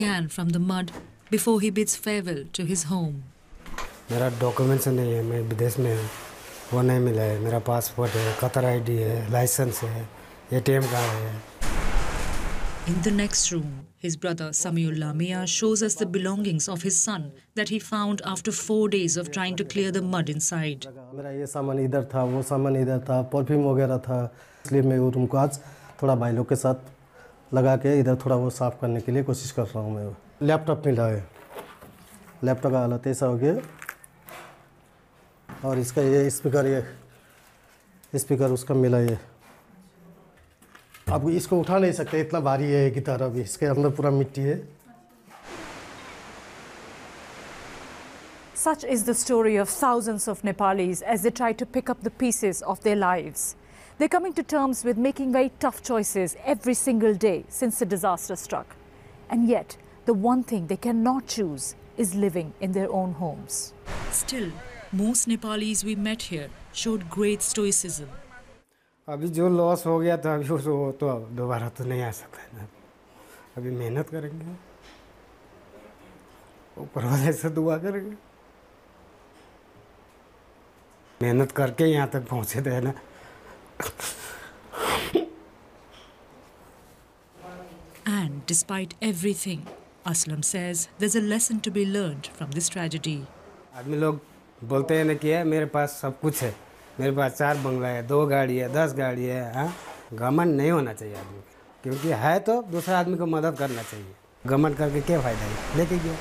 Began from the mud before he bids farewell to his home. मेरा documents नहीं है, मैं विदेश में हूँ, वो नहीं मिला है। मेरा पासपोर्ट है, कतर आईडी है, लाइसेंस है, एटीएम कार्ड है। In the next room, his brother Samiullah Mia shows us the belongings of his son that he found after 4 days of trying to clear the mud inside. मेरा ये सामान इधर था, वो सामान इधर था, परफ्यूम वगैरह था, इसलिए मैं वो रूम को आज थोड़ा भाई लोग के साथ लगा के इधर थोड़ा वो साफ करने के लिए कोशिश कर रहा हूँ मैं। लैपटॉप मिला है, लैपटॉप का हालत ऐसा हो गया, और इसका ये स्पीकर उसका मिला है। आप इसको उठा नहीं सकते, इतना भारी है गिटार, अभी इसके अंदर पूरा मिट्टी है। Such is the story of thousands of Nepalis as they try to pick up the pieces of their lives. They're coming to terms with making very tough choices every single day since the disaster struck. And yet, the one thing they cannot choose is living in their own homes. Still, most Nepalis we met here showed great stoicism. अभी जो loss हो गया था, अभी वो तो दोबारा तो नहीं आ सकता है ना। अभी मेहनत करेंगे, ऊपर वाले से दुआ करेंगे। मेहनत करके यहाँ तक पहुँचे थे ना। And despite everything, Aslam says there's a lesson to be learned from this tragedy. आदमी लोग बोलते हैं ना कि है मेरे पास सब कुछ है, मेरे पास 4 बंगला है, 2 गाड़ी है, 10 गाड़ी है। हाँ, घमंड नहीं होना चाहिए आदमी को, क्योंकि है तो दूसरा आदमी को मदद करना चाहिए। घमंड करके क्या फ़ायदा है, लेके गया।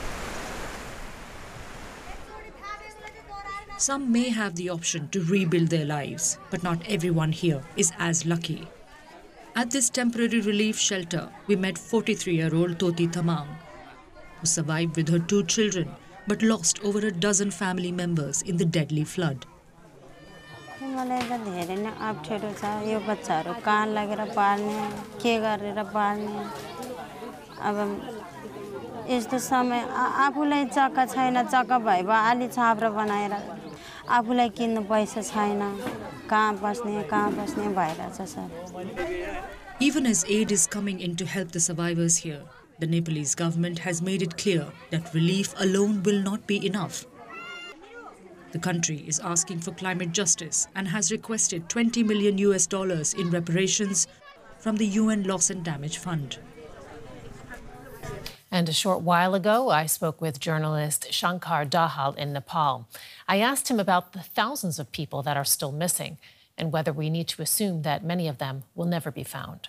Some may have the option to rebuild their lives, but not everyone here is as lucky. At this temporary relief shelter, we met 43-year-old Toti Thamang, who survived with her 2 children, but lost over a dozen family members in the deadly flood. मलाई त धेरै नै अप्ठ्यारो छ यो बच्चाहरु कहाँ लगेर पाल्ने के गरेर पाल्ने अब यस्तो समय आफुलाई जग्गा छैन जग्गा भए भए अलि छाप्रो बनाएर आफुलाई किन्न पैसा छैन कहाँ बस्ने भइरहेछ sir Even as aid is coming in to help the survivors here, the Nepalese government has made it clear that relief alone will not be enough. The country is asking for climate justice and has requested $20 million in reparations from the UN Loss and Damage Fund. And a short while ago, I spoke with journalist Shankar Dahal in Nepal. I asked him about the thousands of people that are still missing and whether we need to assume that many of them will never be found.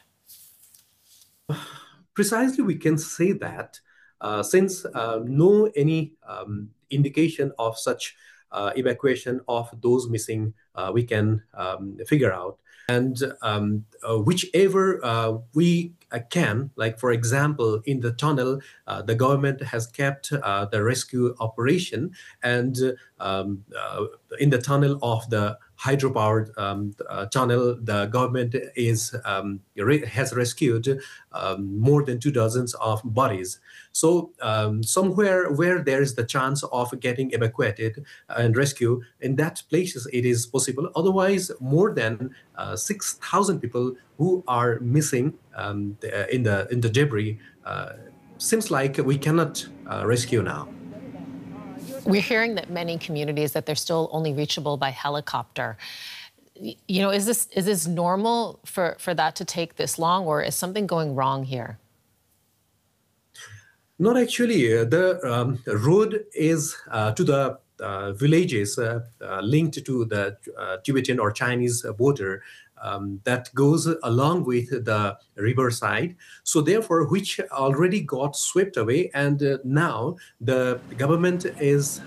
Precisely, we can say that since no any indication of such evacuation of those missing we can figure out. And whichever we can, like for example, in the tunnel, the government has kept the rescue operation, and in the tunnel of the hydropowered tunnel, the government has rescued more than 24 of bodies. So somewhere where there is the chance of getting evacuated and rescue, in that places it is possible. Otherwise, more than 6,000 people who are missing in the debris seems like we cannot rescue now. We're hearing that many communities that they're still only reachable by helicopter. You know, is this normal for that to take this long, or is something going wrong here? Not actually. The road is to the villages linked to the Tibetan or Chinese border that goes along with the riverside. So therefore, which already got swept away, and now the government is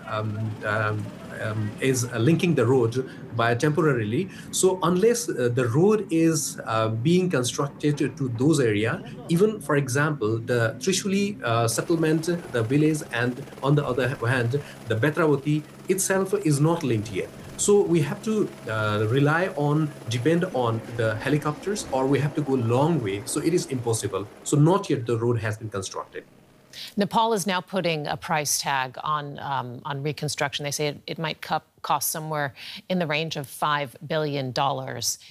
linking the road by temporarily. So unless the road is being constructed to those areas, even for example, the Trishuli settlement, the village, and on the other hand, the Betravati itself is not linked yet. So we have to depend on the helicopters, or we have to go long way. So it is impossible. So not yet the road has been constructed. Nepal is now putting a price tag on reconstruction. They say it might cost somewhere in the range of $5 billion.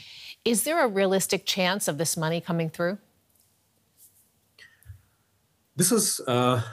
Is there a realistic chance of this money coming through? This is